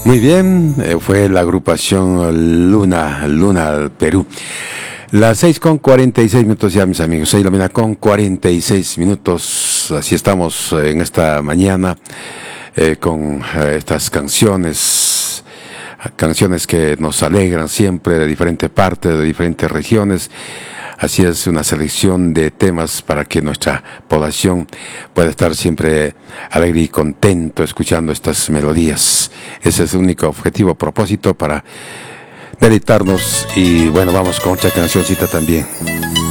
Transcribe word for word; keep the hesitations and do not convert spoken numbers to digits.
Muy bien, eh, fue la agrupación Luna, Luna Perú. Las seis con cuarenta y seis minutos ya, mis amigos. Seis de la mañana con cuarenta y seis minutos. Así estamos eh, en esta mañana eh, con eh, estas canciones, canciones que nos alegran siempre de diferentes partes, de diferentes regiones. Así es, una selección de temas para que nuestra población pueda estar siempre alegre y contento escuchando estas melodías. Ese es el único objetivo, propósito para deleitarnos. Y bueno, vamos con otra cancioncita también.